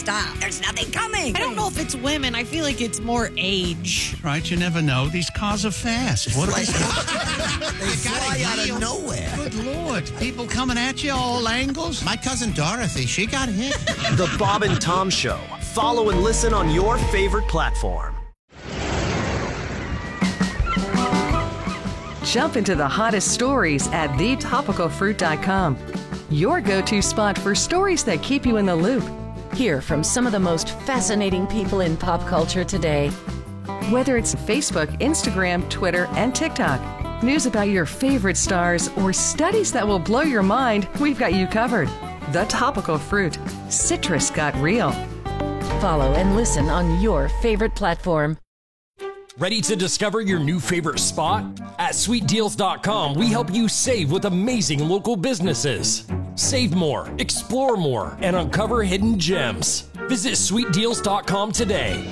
stop. There's nothing coming. I don't know if it's women. I feel like it's more age. Right, you never know. These cars are fast. What They You fly gotta out yield. of nowhere. Good Lord. People coming at you all angles. My cousin Dorothy, she got hit. The Bob and Tom Show. Follow and listen on your favorite platform. Jump into the hottest stories at thetopicalfruit.com. Your go-to spot for stories that keep you in the loop. Hear from some of the most fascinating people in pop culture today. Whether it's Facebook, Instagram, Twitter, and TikTok, news about your favorite stars, or studies that will blow your mind, we've got you covered. The Topical Fruit. Citrus got real. Follow and listen on your favorite platform. Ready to discover your new favorite spot? At sweetdeals.com, we help you save with amazing local businesses. Save more, explore more, and uncover hidden gems. Visit sweetdeals.com today.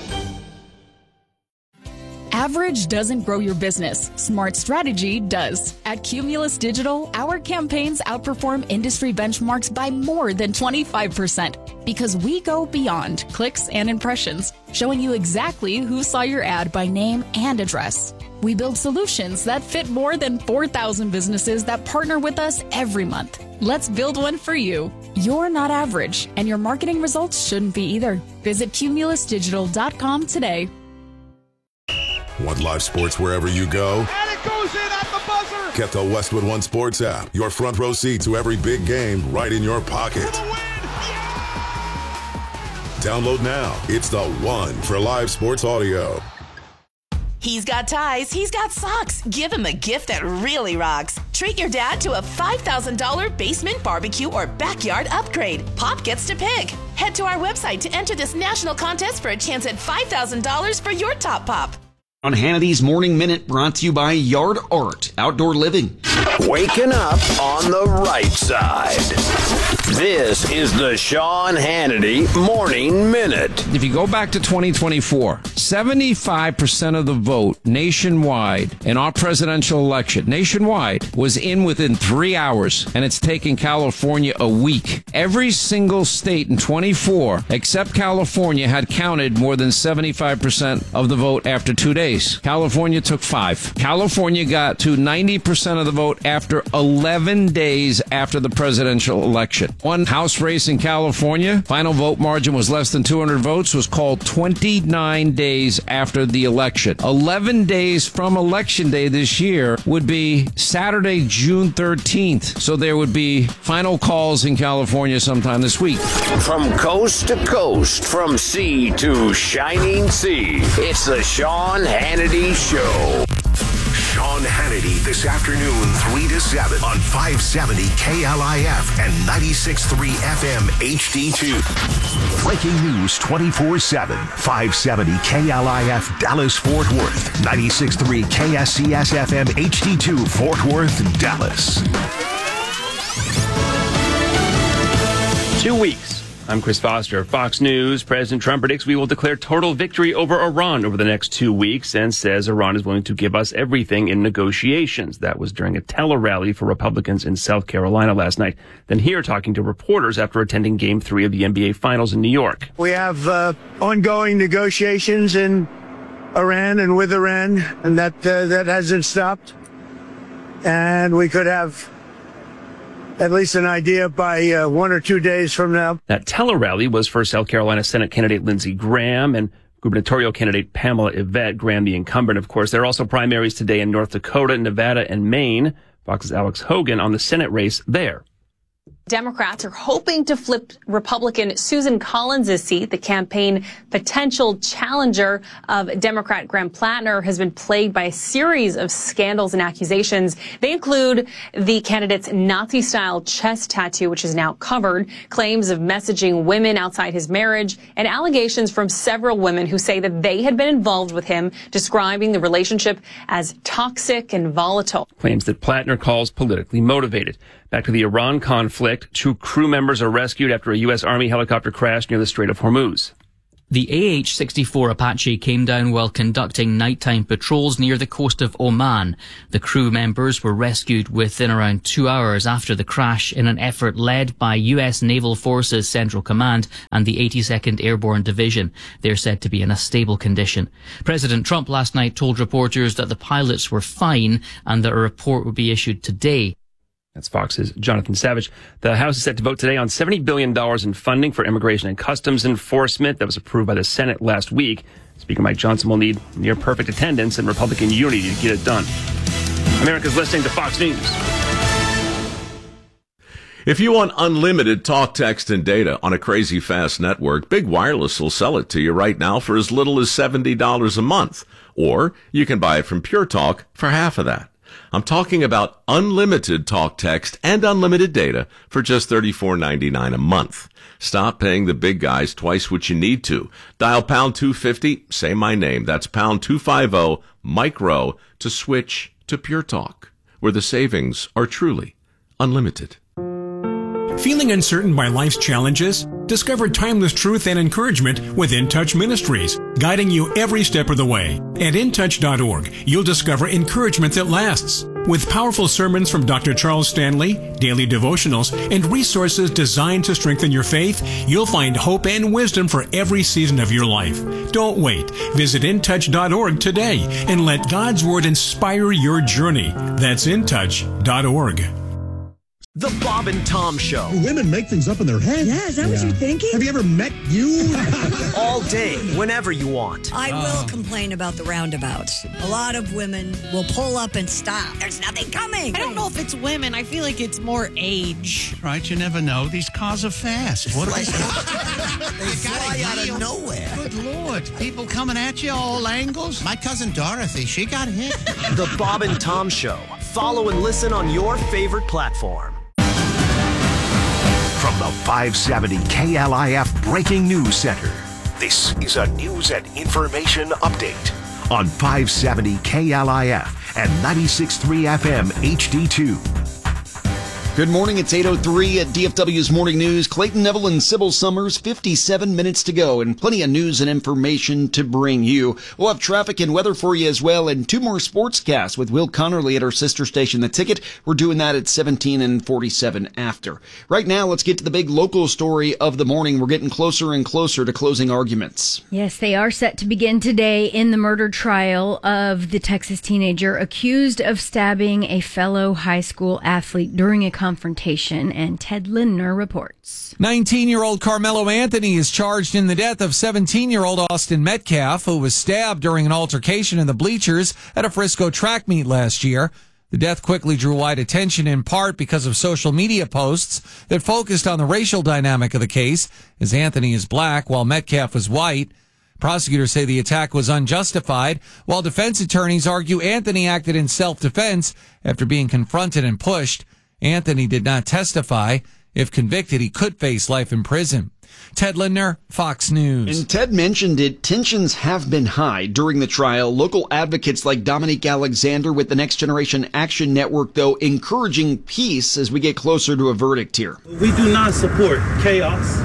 Average doesn't grow your business. Smart strategy does. At Cumulus Digital, our campaigns outperform industry benchmarks by more than 25% because we go beyond clicks and impressions, showing you exactly who saw your ad by name and address. We build solutions that fit more than 4,000 businesses that partner with us every month. Let's build one for you. You're not average, and your marketing results shouldn't be either. Visit cumulusdigital.com today. Want live sports wherever you go? And it goes in at the buzzer! Get the Westwood One Sports app. Your front row seat to every big game right in your pocket. For the win! Yeah! Download now. It's the one for live sports audio. He's got ties, he's got socks. Give him a gift that really rocks. Treat your dad to a $5,000 basement barbecue or backyard upgrade. Pop gets to pick. Head to our website to enter this national contest for a chance at $5,000 for your top pop. On Hannity's Morning Minute, brought to you by Yard Art Outdoor Living. Waking up on the right side. This is the Sean Hannity Morning Minute. If you go back to 2024, 75% of the vote nationwide in our presidential election, nationwide, was in within 3 hours, and it's taken California a week. Every single state in 24, except California, had counted more than 75% of the vote after 2 days. California took 5. California got to 90% of the vote after 11 days after the presidential election. One House race in California, final vote margin was less than 200 votes, was called 29 days after the election. 11 days from Election Day this year would be Saturday, June 13th. So there would be final calls in California sometime this week. From coast to coast, from sea to shining sea, it's the Sean Hannity Show. Sean Hannity this afternoon, 3 to 7 on 570 KLIF and 96.3 FM HD2. Breaking news 24/7. 570 KLIF Dallas Fort Worth. 96.3 KSCS FM HD2 Fort Worth, Dallas. 2 weeks. I'm Chris Foster. Fox News. President Trump predicts we will declare total victory over Iran over the next 2 weeks and says Iran is willing to give us everything in negotiations. That was during a tele-rally for Republicans in South Carolina last night. Then here talking to reporters after attending Game 3 of the NBA Finals in New York. We have ongoing negotiations in Iran and with Iran, and that hasn't stopped. And we could have at least an idea by 1 or 2 days from now. That tele-rally was for South Carolina Senate candidate Lindsey Graham and gubernatorial candidate Pamela Yvette, Graham the incumbent, of course. There are also primaries today in North Dakota, Nevada, and Maine. Fox's Alex Hogan on the Senate race there. Democrats are hoping to flip Republican Susan Collins' seat. The campaign potential challenger of Democrat Graham Plattner has been plagued by a series of scandals and accusations. They include the candidate's Nazi-style chest tattoo, which is now covered, claims of messaging women outside his marriage, and allegations from several women who say that they had been involved with him, describing the relationship as toxic and volatile. Claims that Plattner calls politically motivated. Back to the Iran conflict, 2 crew members are rescued after a U.S. Army helicopter crash near the Strait of Hormuz. The AH-64 Apache came down while conducting nighttime patrols near the coast of Oman. The crew members were rescued within around 2 hours after the crash in an effort led by U.S. Naval Forces Central Command and the 82nd Airborne Division. They're said to be in a stable condition. President Trump last night told reporters that the pilots were fine and that a report would be issued today. That's Fox's Jonathan Savage. The House is set to vote today on $70 billion in funding for immigration and customs enforcement that was approved by the Senate last week. Speaker Mike Johnson will need near perfect attendance and Republican unity to get it done. America's listening to Fox News. If you want unlimited talk, text, and data on a crazy fast network, Big Wireless will sell it to you right now for as little as $70 a month. Or you can buy it from Pure Talk for half of that. I'm talking about unlimited talk, text, and unlimited data for just $34.99 a month. Stop paying the big guys twice what you need to. Dial pound 250, say my name. That's pound 250 micro to switch to Pure Talk, where the savings are truly unlimited. Feeling uncertain by life's challenges? Discover timeless truth and encouragement with In Touch Ministries, guiding you every step of the way. At intouch.org, you'll discover encouragement that lasts. With powerful sermons from Dr. Charles Stanley, daily devotionals, and resources designed to strengthen your faith, you'll find hope and wisdom for every season of your life. Don't wait. Visit intouch.org today and let God's Word inspire your journey. That's intouch.org. The Bob and Tom Show. Women make things up in their head. Yeah, is that what you're thinking? Have you ever met you? All day, whenever you want. I will complain about the roundabouts. A lot of women will pull up and stop. There's nothing coming. I don't know if it's women. I feel like it's more age. Right, you never know. These cars are fast. What They fly out of nowhere. Good Lord. People coming at you all angles. My cousin Dorothy, she got hit. The Bob and Tom Show. Follow and listen on your favorite platform. From the 570 KLIF Breaking News Center, this is a news and information update on 570 KLIF and 96.3 FM HD2. Good morning, it's 8:03 at DFW's Morning News. Clayton Neville and Sybil Summers, 57 minutes to go, and plenty of news and information to bring you. We'll have traffic and weather for you as well, and 2 more sportscasts with Will Connerly at our sister station, The Ticket. We're doing that at 17 and 47 after. Right now, let's get to the big local story of the morning. We're getting closer and closer to closing arguments. Yes, they are set to begin today in the murder trial of the Texas teenager accused of stabbing a fellow high school athlete during a confrontation, and Ted Lindner reports. 19-year-old Carmelo Anthony is charged in the death of 17-year-old Austin Metcalf, who was stabbed during an altercation in the bleachers at a Frisco track meet last year. The death quickly drew wide attention, in part because of social media posts that focused on the racial dynamic of the case, as Anthony is black while Metcalf was white. Prosecutors say the attack was unjustified, while defense attorneys argue Anthony acted in self-defense after being confronted and pushed. Anthony did not testify. If convicted, he could face life in prison. Ted Lindner, Fox News. And Ted mentioned it. Tensions have been high during the trial. Local advocates like Dominique Alexander with the Next Generation Action Network, though, encouraging peace as we get closer to a verdict here. We do not support chaos.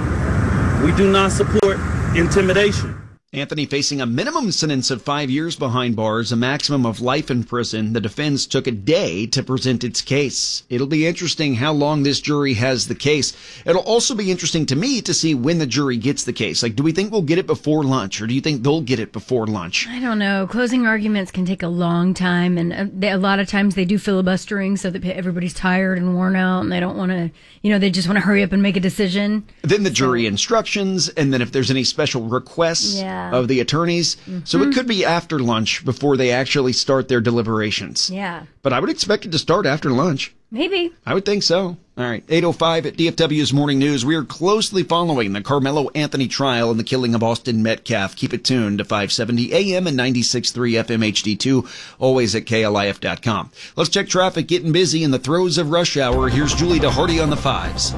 We do not support intimidation. Anthony facing a minimum sentence of 5 years behind bars, a maximum of life in prison. The defense took a day to present its case. It'll be interesting how long this jury has the case. It'll also be interesting to me to see when the jury gets the case. Like, do we think we'll get it before lunch, or do you think they'll get it before lunch? I don't know. Closing arguments can take a long time, and a lot of times they do filibustering so that everybody's tired and worn out, and they don't want to, they just want to hurry up and make a decision. Then the jury instructions, and then if there's any special requests of the attorneys. Mm-hmm. So it could be after lunch before they actually start their deliberations. Yeah. But I would expect it to start after lunch. Maybe. I would think so. All right. 8:05 at DFW's Morning News. We are closely following the Carmelo Anthony trial and the killing of Austin Metcalf. Keep it tuned to 570 AM and 96.3 FM HD2, always at KLIF.com. Let's check traffic, getting busy in the throes of rush hour. Here's Julie DeHardy on the 5s.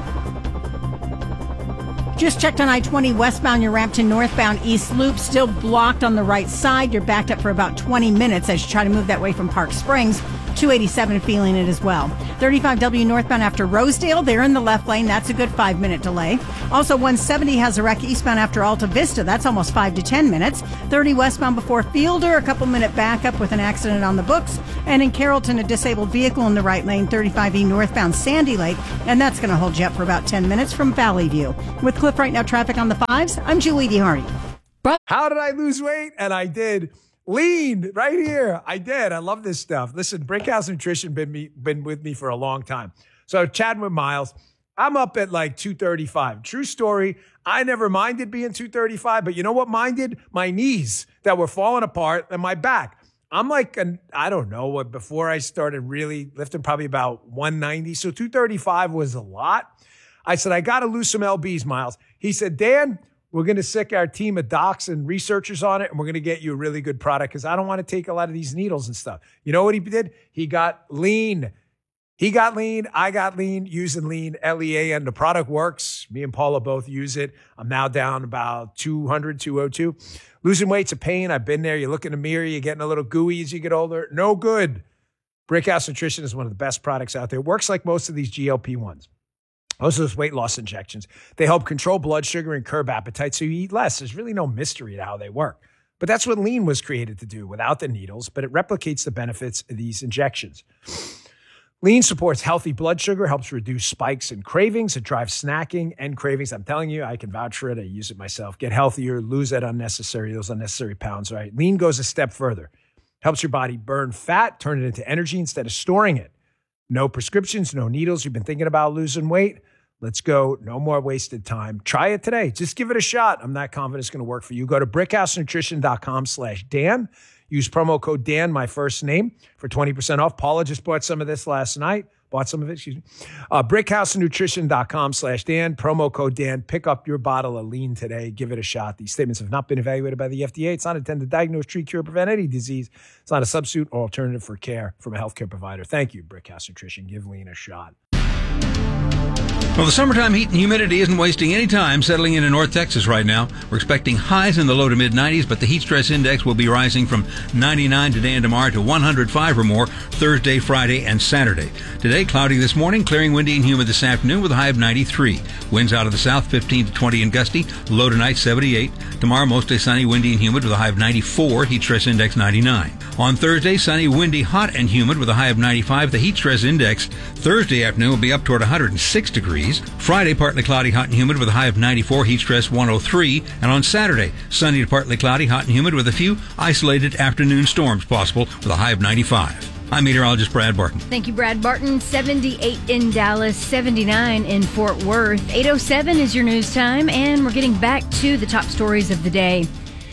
Just checked on I-20 westbound, your Rampton northbound East Loop, still blocked on the right side. You're backed up for about 20 minutes as you try to move that way from Park Springs. 287 feeling it as well. 35W northbound after Rosedale. They're in the left lane. That's a good 5-minute delay. Also, 170 has a wreck eastbound after Alta Vista. That's almost 5 to 10 minutes. 30 westbound before Fielder. A couple-minute backup with an accident on the books. And in Carrollton, a disabled vehicle in the right lane. 35E northbound Sandy Lake. And that's going to hold you up for about 10 minutes from Valley View. With Cliff Right Now traffic on the 5s, I'm Julie DeHardy. How did I lose weight? And I did. Lean right here. I did. I love this stuff. Listen, Brickhouse Nutrition been with me for a long time. So chatting with Miles, I'm up at like 235. True story. I never minded being 235, but you know what minded? My knees that were falling apart and my back. I'm like, I don't know what, before I started really lifting, probably about 190. So 235 was a lot. I said, I got to lose some LBs, Miles. He said, Dan, we're going to sick our team of docs and researchers on it, and we're going to get you a really good product because I don't want to take a lot of these needles and stuff. You know what he did? He got lean. He got lean. I got lean using lean, L-E-A-N. The product works. Me and Paula both use it. I'm now down about 200, 202. Losing weight's a pain. I've been there. You look in the mirror. You're getting a little gooey as you get older. No good. Brickhouse Nutrition is one of the best products out there. It works like most of these GLP-1s. Most of those weight loss injections. They help control blood sugar and curb appetite so you eat less. There's really no mystery to how they work. But that's what lean was created to do without the needles, but it replicates the benefits of these injections. Lean supports healthy blood sugar, helps reduce spikes and cravings. It drives snacking and cravings. I'm telling you, I can vouch for it. I use it myself. Get healthier, lose those unnecessary pounds, right? Lean goes a step further. Helps your body burn fat, turn it into energy instead of storing it. No prescriptions, no needles. You've been thinking about losing weight? Let's go. No more wasted time. Try it today. Just give it a shot. I'm not confident it's going to work for you. Go to brickhousenutrition.com/Dan. Use promo code Dan, my first name, for 20% off. Paula just bought some of this last night. brickhousenutrition.com/Dan. Promo code Dan. Pick up your bottle of lean today. Give it a shot. These statements have not been evaluated by the FDA. It's not intended to diagnose, treat, cure, prevent any disease. It's not a substitute or alternative for care from a healthcare provider. Thank you, Brickhouse Nutrition. Give lean a shot. Well, the summertime heat and humidity isn't wasting any time settling into North Texas right now. We're expecting highs in the low to mid-90s, but the heat stress index will be rising from 99 today and tomorrow to 105 or more Thursday, Friday, and Saturday. Today, cloudy this morning, clearing, windy and humid this afternoon with a high of 93. Winds out of the south 15 to 20 and gusty, low tonight 78. Tomorrow, mostly sunny, windy and humid with a high of 94, heat stress index 99. On Thursday, sunny, windy, hot and humid with a high of 95. The heat stress index Thursday afternoon will be up toward 106 degrees. Friday, partly cloudy, hot and humid with a high of 94, heat stress 103. And on Saturday, sunny to partly cloudy, hot and humid with a few isolated afternoon storms possible with a high of 95. I'm meteorologist Brad Barton. Thank you, Brad Barton. 78 in Dallas, 79 in Fort Worth. 8:07 is your news time, and we're getting back to the top stories of the day.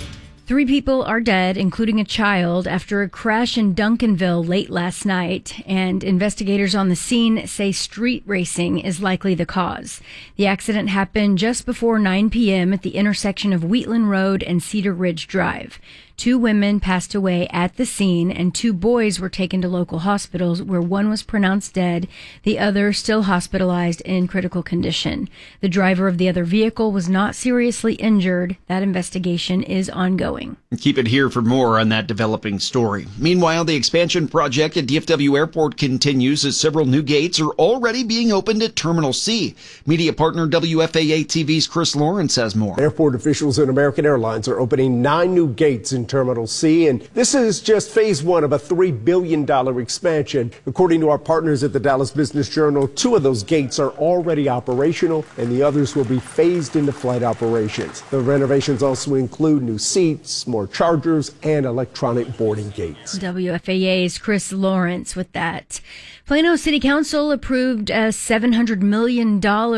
3 people are dead, including a child, after a crash in Duncanville late last night, and investigators on the scene say street racing is likely the cause. The accident happened just before 9 p.m. at the intersection of Wheatland Road and Cedar Ridge Drive. 2 women passed away at the scene, and 2 boys were taken to local hospitals where one was pronounced dead, the other still hospitalized in critical condition. The driver of the other vehicle was not seriously injured. That investigation is ongoing. Keep it here for more on that developing story. Meanwhile, the expansion project at DFW Airport continues as several new gates are already being opened at Terminal C. Media partner WFAA TV's Chris Lawrence has more. Airport officials and American Airlines are opening 9 new gates in Terminal C, and this is just phase 1 of a $3 billion expansion. According to our partners at the Dallas Business Journal, 2 of those gates are already operational, and the others will be phased into flight operations. The renovations also include new seats, more chargers, and electronic boarding gates. WFAA's Chris Lawrence with that. Plano City Council approved $700 million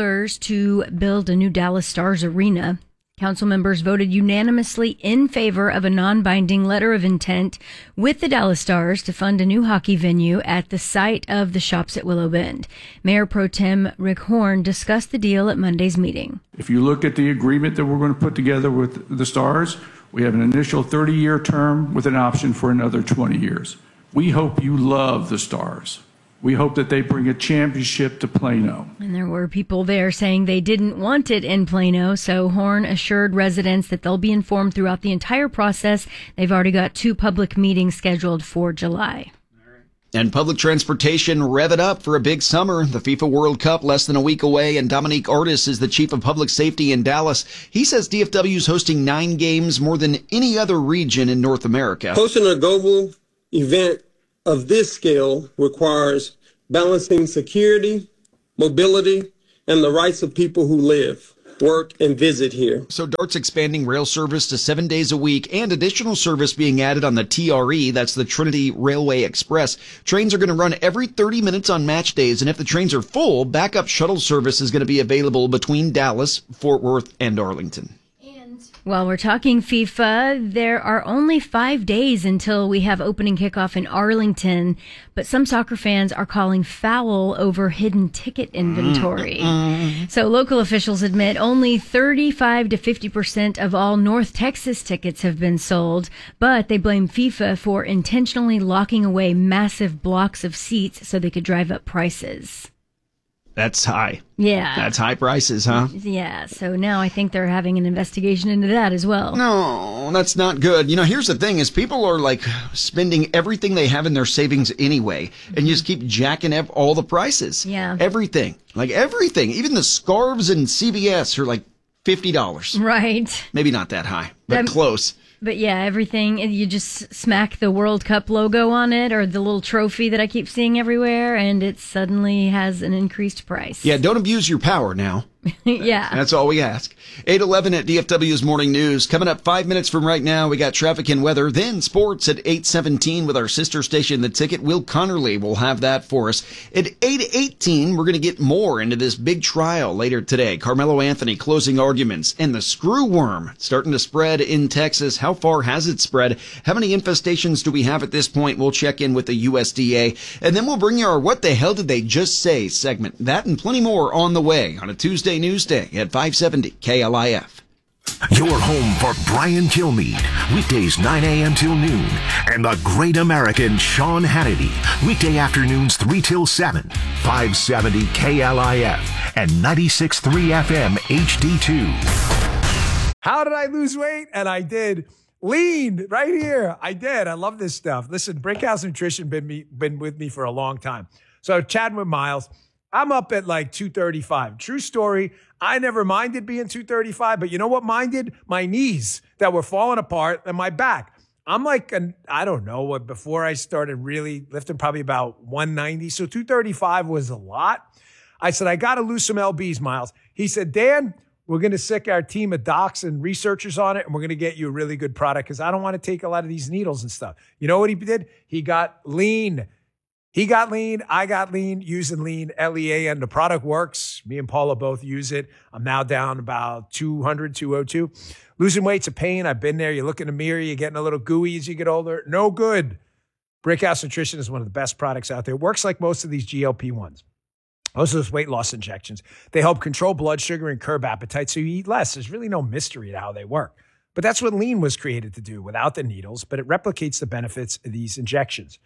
to build a new Dallas Stars arena. Council members voted unanimously in favor of a non-binding letter of intent with the Dallas Stars to fund a new hockey venue at the site of the Shops at Willow Bend. Mayor Pro Tem Rick Horn discussed the deal at Monday's meeting. If you look at the agreement that we're going to put together with the Stars, we have an initial 30-year term with an option for another 20 years. We hope you love the Stars. We hope that they bring a championship to Plano. And there were people there saying they didn't want it in Plano, so Horn assured residents that they'll be informed throughout the entire process. They've already got 2 public meetings scheduled for July. And public transportation, rev it up for a big summer. The FIFA World Cup less than a week away, and Dominique Artis is the chief of public safety in Dallas. He says DFW is hosting 9 games, more than any other region in North America. Hosting a global event of this scale requires balancing security, mobility, and the rights of people who live, work, and visit here. So DART's expanding rail service to 7 days a week, and additional service being added on the TRE, that's the Trinity Railway Express. Trains are going to run every 30 minutes on match days, and if the trains are full, backup shuttle service is going to be available between Dallas, Fort Worth, and Arlington. While we're talking FIFA, there are only 5 days until we have opening kickoff in Arlington, but some soccer fans are calling foul over hidden ticket inventory. So local officials admit only 35 to 50% of all North Texas tickets have been sold, but they blame FIFA for intentionally locking away massive blocks of seats so they could drive up prices. That's high. Yeah. That's high prices, huh? Yeah, so now I think they're having an investigation into that as well. No, that's not good. You know, here's the thing is people are like spending everything they have in their savings anyway, and you just keep jacking up all the prices. Yeah. Everything. Like everything. Even the scarves in CVS are like $50. Right. Maybe not that high, but close. But yeah, everything, you just smack the World Cup logo on it or the little trophy that I keep seeing everywhere, and it suddenly has an increased price. Yeah, don't abuse your power now. Yeah. That's all we ask. 8:11 at DFW's Morning News. Coming up 5 minutes from right now, we got traffic and weather, then sports at 8:17 with our sister station, The Ticket. Will Connerly will have that for us. At 8:18, we're going to get more into this big trial later today. Carmelo Anthony closing arguments, and the screw worm starting to spread in Texas. How far has it spread? How many infestations do we have at this point? We'll check in with the USDA, and then we'll bring you our What the Hell Did They Just Say segment. That and plenty more on the way on a Tuesday Newsday at 570 KLIF. Your home for Brian Kilmeade, weekdays 9 a.m. till noon, and the great American Sean Hannity, weekday afternoons 3 till 7, 570 KLIF and 96.3 FM HD2. How did I lose weight? And I did. Lean right here. I did. I love this stuff. Listen, Brickhouse Nutrition been with me for a long time. So chatting with Miles, I'm up at like 235. True story. I never minded being 235, but you know what minded? My knees that were falling apart and my back. I'm like, I don't know what, before I started really lifting, probably about 190. So 235 was a lot. I said, I got to lose some LBs, Miles. He said, Dan, we're going to sick our team of docs and researchers on it, and we're going to get you a really good product because I don't want to take a lot of these needles and stuff. You know what he did? He got lean. He got lean. I got lean using lean, LEAN. The product works. Me and Paula both use it. I'm now down about 200, 202. Losing weight's a pain. I've been there. You look in the mirror, you're getting a little gooey as you get older. No good. Brickhouse Nutrition is one of the best products out there. It works like most of these GLP-1s. Most of those weight loss injections. They help control blood sugar and curb appetite so you eat less. There's really no mystery to how they work. But that's what lean was created to do without the needles, but it replicates the benefits of these injections.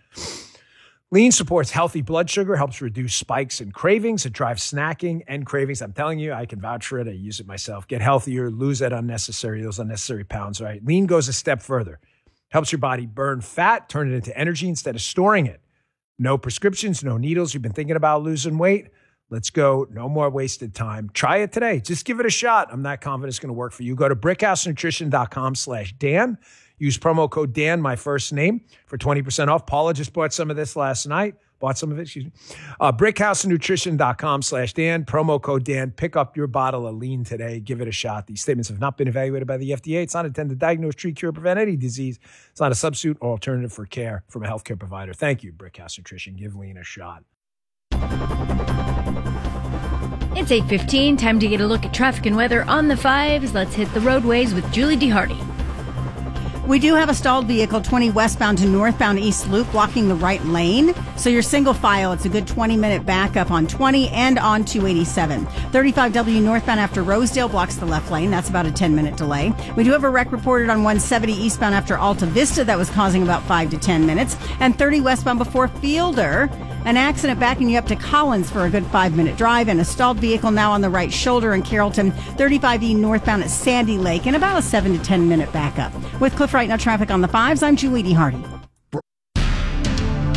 Lean supports healthy blood sugar, helps reduce spikes and cravings. It drives snacking and cravings. I'm telling you, I can vouch for it. I use it myself. Get healthier, lose those unnecessary pounds, right? Lean goes a step further. Helps your body burn fat, turn it into energy instead of storing it. No prescriptions, no needles. You've been thinking about losing weight? Let's go. No more wasted time. Try it today. Just give it a shot. I'm not confident it's going to work for you. Go to brickhousenutrition.com/Dan. Use promo code Dan, my first name, for 20% off. Paula just bought some of this last night. brickhousenutrition.com/Dan. Promo code Dan. Pick up your bottle of lean today. Give it a shot. These statements have not been evaluated by the FDA. It's not intended to diagnose, treat, cure, prevent any disease. It's not a substitute or alternative for care from a healthcare provider. Thank you, Brickhouse Nutrition. Give lean a shot. It's 8:15. Time to get a look at traffic and weather on the fives. Let's hit the roadways with Julie DeHardy. We do have a stalled vehicle 20 westbound to northbound East Loop blocking the right lane. So you're single file. It's a good 20-minute backup on 20 and on 287. 35W northbound after Rosedale blocks the left lane. That's about a 10-minute delay. We do have a wreck reported on 170 eastbound after Alta Vista that was causing about 5 to 10 minutes. And 30 westbound before Fielder. An accident backing you up to Collins for a good 5-minute drive, and a stalled vehicle now on the right shoulder in Carrollton, 35E northbound at Sandy Lake, and about a 7 to 10 minute backup. With Cliff Right Now traffic on the fives, I'm Julie DeHardy.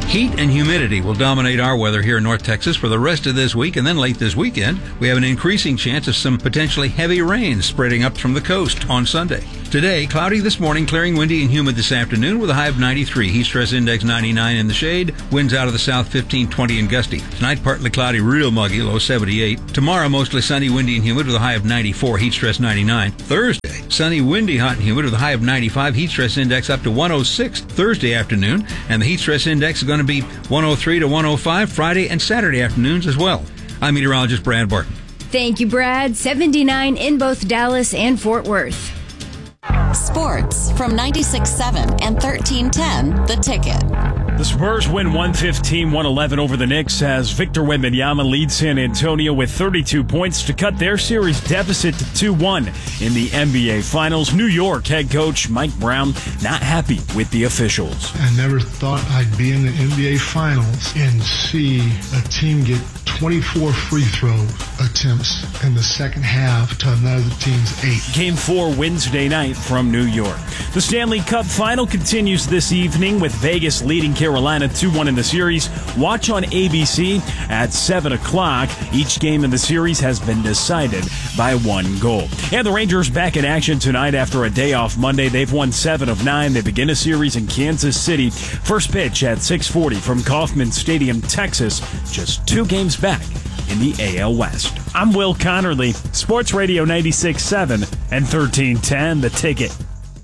Heat and humidity will dominate our weather here in North Texas for the rest of this week, and then late this weekend, we have an increasing chance of some potentially heavy rain spreading up from the coast on Sunday. Today, cloudy this morning, clearing windy and humid this afternoon with a high of 93. Heat stress index 99 in the shade. Winds out of the south 15, 20 and gusty. Tonight, partly cloudy, real muggy, low 78. Tomorrow, mostly sunny, windy and humid with a high of 94. Heat stress 99. Thursday, sunny, windy, hot and humid with a high of 95. Heat stress index up to 106 Thursday afternoon. And the heat stress index is going to be 103 to 105 Friday and Saturday afternoons as well. I'm meteorologist Brad Barton. Thank you, Brad. 79 in both Dallas and Fort Worth. Sports from 96.7 and 1310, The Ticket. The Spurs win 115-111 over the Knicks as Victor Wembanyama leads San Antonio with 32 points to cut their series deficit to 2-1 in the NBA Finals. New York head coach Mike Brown not happy with the officials. I never thought I'd be in the NBA Finals and see a team get 24 free throw attempts in the second half to another team's 8. Game 4 Wednesday night from New York. The Stanley Cup final continues this evening with Vegas leading Carolina 2-1 in the series. Watch on ABC at 7 o'clock. Each game in the series has been decided by 1 goal. And the Rangers back in action tonight after a day off Monday. They've won 7 of 9. They begin a series in Kansas City. First pitch at 6:40 from Kauffman Stadium, Texas. Just 2 games back in the AL West. I'm Will Connerly, Sports Radio 96.7 and 1310, The Ticket.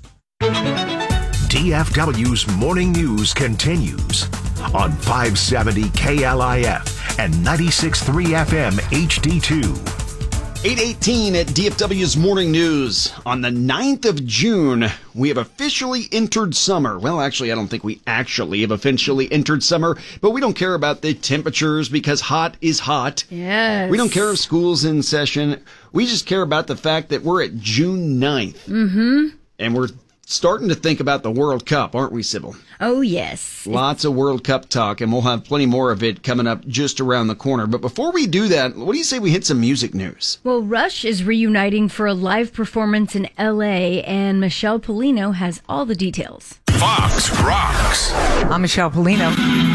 DFW's morning news continues on 570 KLIF and 96.3 FM HD2. 8:18 at DFW's Morning News. On the 9th of June, we have officially entered summer. Well, actually, I don't think we actually have officially entered summer, but we don't care about the temperatures because hot is hot. Yes. We don't care if school's in session. We just care about the fact that we're at June 9th. Mm-hmm. And we're starting to think about the World Cup, aren't we, Sybil? Oh, yes. Lots of World Cup talk, and we'll have plenty more of it coming up just around the corner. But before we do that, what do you say we hit some music news? Well, Rush is reuniting for a live performance in L.A., and Michelle Polino has all the details. Fox Rocks. I'm Michelle Polino.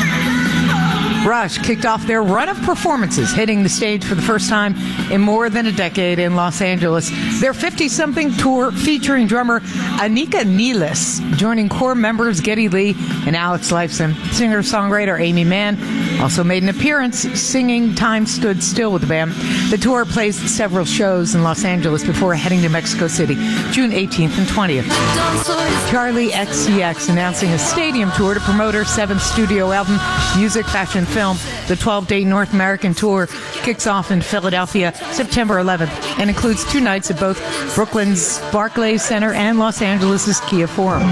Rush kicked off their run of performances, hitting the stage for the first time in more than a decade in Los Angeles. Their 50-something tour featuring drummer Anika Neelis, joining core members Geddy Lee and Alex Lifeson. Singer-songwriter Amy Mann also made an appearance singing Time Stood Still with the band. The tour plays several shows in Los Angeles before heading to Mexico City, June 18th and 20th. Charlie XCX announcing a stadium tour to promote her 7th studio album, Music, Fashion, Film. The 12-day North American tour kicks off in Philadelphia September 11th and includes 2 nights at both Brooklyn's Barclays Center and Los Angeles' Kia Forum.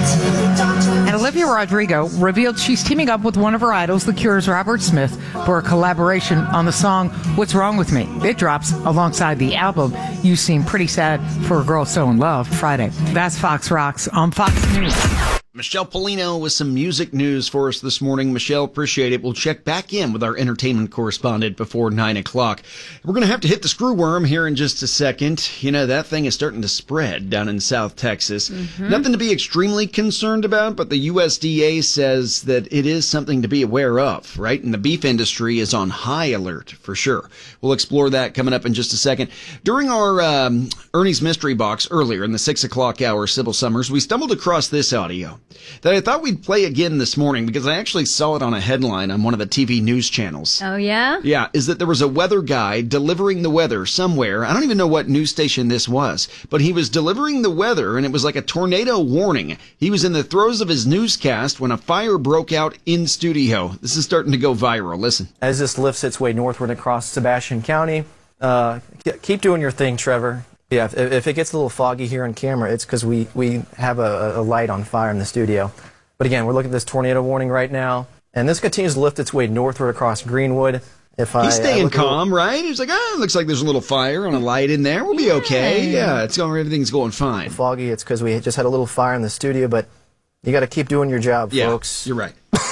And Olivia Rodrigo revealed she's teaming up with one of her idols, The Cure's Robert Smith, for a collaboration on the song What's Wrong With Me. It drops alongside the album You Seem Pretty Sad for a Girl So in Love Friday. That's Fox Rocks on Fox News. Michelle Polino with some music news for us this morning. Michelle, appreciate it. We'll check back in with our entertainment correspondent before 9 o'clock. We're going to have to hit the screw worm here in just a second. You know, that thing is starting to spread down in South Texas. Mm-hmm. Nothing to be extremely concerned about, but the USDA says that it is something to be aware of, right? And the beef industry is on high alert for sure. We'll explore that coming up in just a second. During our Ernie's Mystery Box earlier in the 6 o'clock hour, Sybil Summers, we stumbled across this audio that I thought we'd play again this morning because I actually saw it on a headline on one of the TV news channels. Oh, yeah? Yeah, is that there was a weather guy delivering the weather somewhere. I don't even know what news station this was, but he was delivering the weather, and it was like a tornado warning. He was in the throes of his newscast when a fire broke out in studio. This is starting to go viral. Listen. As this lifts its way northward across Sebastian County, keep doing your thing, Trevor. Yeah, if it gets a little foggy here on camera, it's because we have a light on fire in the studio. But again, we're looking at this tornado warning right now, and this continues to lift its way northward across Greenwood. He's staying calm, right? He's like, it looks like there's a little fire on a light in there. We'll be okay. Yeah, everything's going fine. Foggy, it's because we just had a little fire in the studio, but you got to keep doing your job, folks. You're right.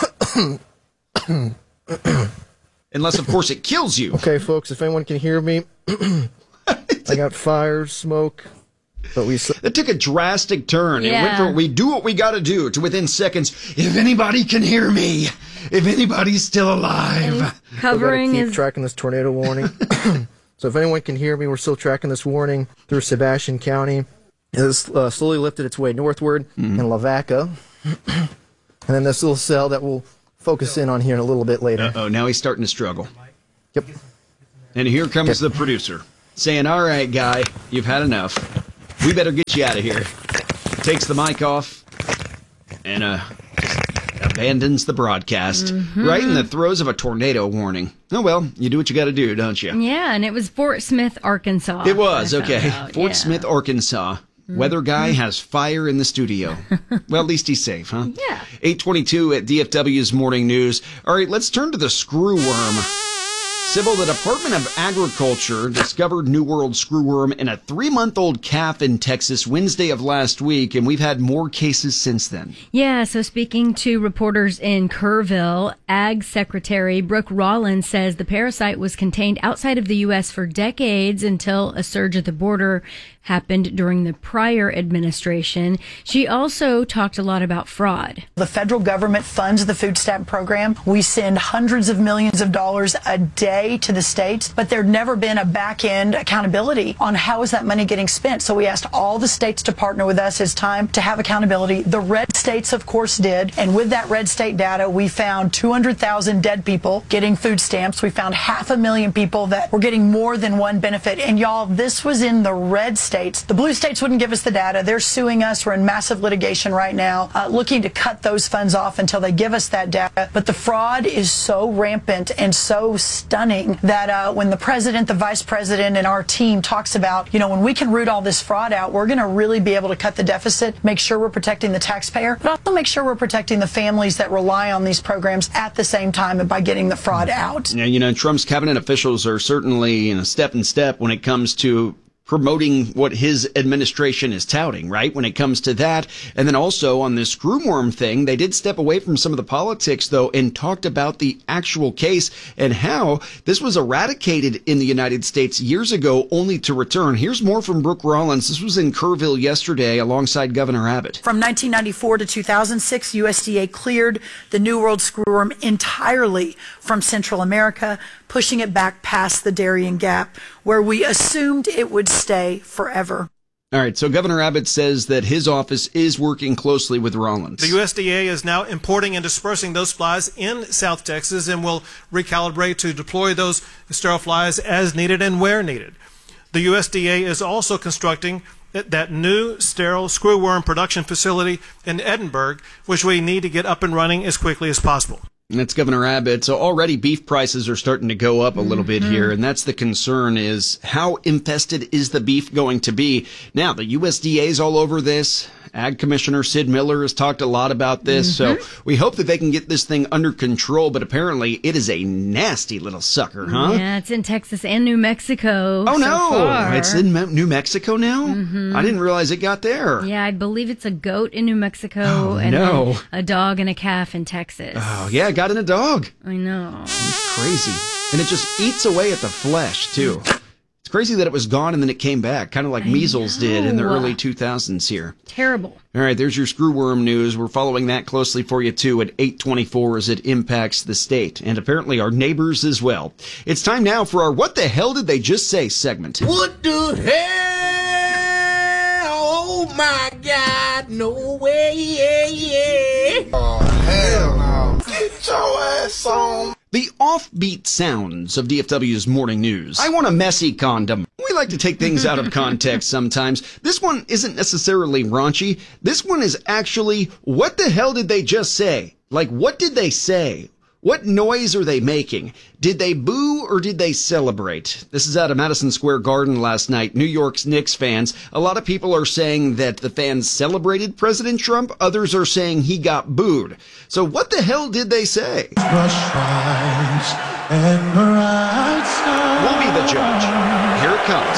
Unless, of course, it kills you. Okay, folks, if anyone can hear me, I got fire, smoke, But it took a drastic turn. Yeah. It went from we do what we got to do to within seconds, if anybody can hear me, if anybody's still alive. Covering keep is tracking this tornado warning. So if anyone can hear me, we're still tracking this warning through Sebastian County. It has slowly lifted its way northward in Lavaca. And then this little cell that we'll focus in on here in a little bit later. Uh-oh, now he's starting to struggle. Yep. And here comes the producer saying, all right, guy, you've had enough. We better get you out of here. Takes the mic off and just abandons the broadcast right in the throes of a tornado warning. Oh, well, you do what you got to do, don't you? Yeah, and it was Fort Smith, Arkansas. It was, okay. Fort Yeah. Smith, Arkansas. Weather guy has fire in the studio. Well, at least he's safe, huh? Yeah. 8:22 at DFW's Morning News. All right, let's turn to the screwworm. Sybil, the Department of Agriculture discovered New World screwworm in a 3-month-old calf in Texas Wednesday of last week, and we've had more cases since then. Yeah, so speaking to reporters in Kerrville, Ag Secretary Brooke Rollins says the parasite was contained outside of the U.S. for decades until a surge at the border happened during the prior administration. She also talked a lot about fraud. The federal government funds the food stamp program. We send hundreds of millions of dollars a day to the states, but there'd never been a back-end accountability on how is that money getting spent. So we asked all the states to partner with us. It's time to have accountability. The red states, of course, did. And with that red state data, we found 200,000 dead people getting food stamps. We found 500,000 people that were getting more than one benefit. And y'all, this was in the red states. The blue states wouldn't give us the data. They're suing us. We're in massive litigation right now, looking to cut those funds off until they give us that data. But the fraud is so rampant and so stunning that when the president, the vice president, and our team talks about, when we can root all this fraud out, we're going to really be able to cut the deficit, make sure we're protecting the taxpayer, but also make sure we're protecting the families that rely on these programs at the same time and by getting the fraud out. Yeah, Trump's cabinet officials are certainly step in step when it comes to promoting what his administration is touting, right? When it comes to that. And then also on this screwworm thing, they did step away from some of the politics, though, and talked about the actual case and how this was eradicated in the United States years ago, only to return. Here's more from Brooke Rollins. This was in Kerrville yesterday alongside Governor Abbott. From 1994 to 2006, USDA cleared the New World screwworm entirely from Central America, pushing it back past the Darien Gap, where we assumed it would stay forever. All right, so Governor Abbott says that his office is working closely with Rollins. The USDA is now importing and dispersing those flies in South Texas and will recalibrate to deploy those sterile flies as needed and where needed. The USDA is also constructing that new sterile screwworm production facility in Edinburgh, which we need to get up and running as quickly as possible. And that's Governor Abbott. So already beef prices are starting to go up a little bit here, and that's the concern is how infested is the beef going to be? Now, the USDA is all over this. Ag Commissioner Sid Miller has talked a lot about this, so we hope that they can get this thing under control, but apparently it is a nasty little sucker, huh? Yeah, it's in Texas and New Mexico. Oh, so no! far. It's in New Mexico now? I didn't realize it got there. Yeah, I believe it's a goat in New Mexico and then a dog and a calf in Texas. Oh, yeah, it got in a dog. I know. It's crazy. And it just eats away at the flesh, too. It's crazy that it was gone and then it came back, kind of like measles did in the early 2000s here. Terrible. All right, there's your screwworm news. We're following that closely for you, too, at 8:24 as it impacts the state and apparently our neighbors as well. It's time now for our What the Hell Did They Just Say segment. What the hell? Oh, my God. No way. Yeah. Oh, hell no. Get your ass on. The offbeat sounds of DFW's morning news. I want a messy condom. We like to take things out of context sometimes. This one isn't necessarily raunchy. This one is actually, what the hell did they just say? Like, what did they say? What noise are they making? Did they boo or did they celebrate? This is out of Madison Square Garden last night. New York's Knicks fans. A lot of people are saying that the fans celebrated President Trump. Others are saying he got booed. So what the hell did they say? We'll be the judge. Here it comes.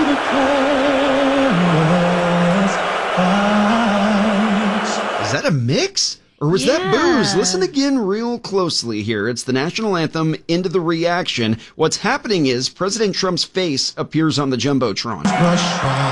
Is that a mix? Or was that booze? Listen again real closely here. It's the national anthem, Into the Reaction. What's happening is President Trump's face appears on the Jumbotron.